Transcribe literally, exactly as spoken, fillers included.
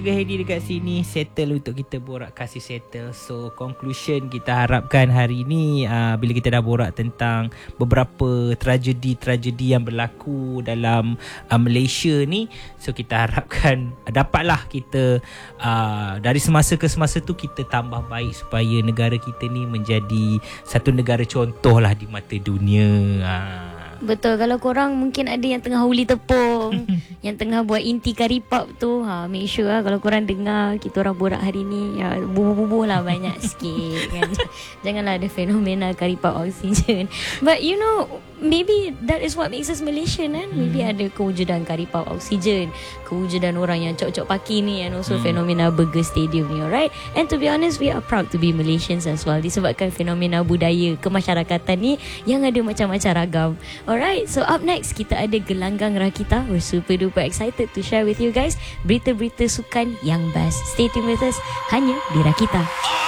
Hedi dekat sini settle untuk kita borak kasih settle. So conclusion kita harapkan hari ni uh, bila kita dah borak tentang beberapa tragedi-tragedi yang berlaku dalam uh, Malaysia ni, so kita harapkan dapatlah kita uh, dari semasa ke semasa tu kita tambah baik supaya negara kita ni menjadi satu negara contoh lah di mata dunia. uh. Betul. Kalau korang mungkin ada yang tengah huli tepung, yang tengah buat inti kari pap tu, ha, make sure lah kalau korang dengar kita orang borak hari ni, ya, bubuh-bubuh lah banyak sikit kan. Janganlah ada fenomena kari pap oksigen. But you know, maybe that is what makes us Malaysian kan. Maybe ada kewujudan kari pap oksigen, kewujudan orang yang cok-cok paki ni, and also hmm. fenomena burger stadium ni, alright. And to be honest, we are proud to be Malaysians as well, disebabkan fenomena budaya kemasyarakatan ni yang ada macam-macam ragam. Alright, so up next kita ada Gelanggang Rakita. We're super duper excited to share with you guys berita-berita sukan yang best. Stay tuned with us hanya di Rakita.